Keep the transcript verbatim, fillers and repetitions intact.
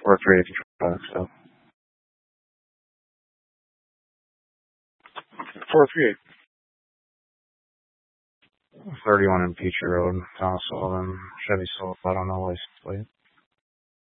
four three if you try that stuff. four three eight. thirty-one in Peachey Road, Thomas Sullivan, Chevy Soul, I don't know license plate.